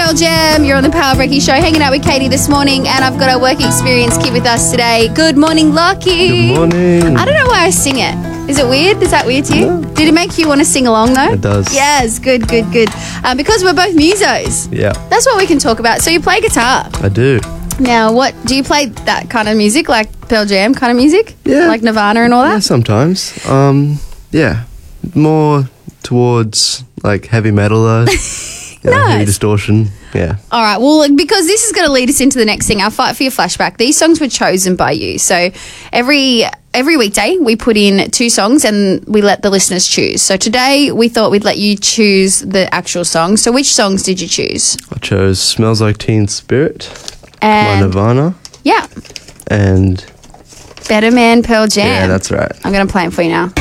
Pearl Jam. You're on the Power Breaky Show, hanging out with Katie this morning, and I've got our work experience kid with us today. Good morning, Lucky. Good morning. I don't know why I sing it. Is it weird? Is that weird to you? No. Did it make you want to sing along though? It does. Yes, good. Because we're both musos. Yeah, That's what we can talk about. So you play guitar. I do. Now, what do you play? That kind of music, like Pearl Jam kind of music? Yeah. Like Nirvana and all Yeah, that? sometimes. Yeah, more towards like heavy metal though. Heavy distortion. Yeah. All right. Well, because this is going to lead us into the next thing, our Fight for Your Flashback. These songs were chosen by you. So every weekday we put in 2 songs and we let the listeners choose. So today we thought we'd let you choose the actual song. So which songs did you choose? I chose "Smells Like Teen Spirit" by And Nirvana yeah, and Better Man, Pearl Jam. yeah, that's right. I'm going to play it for you now.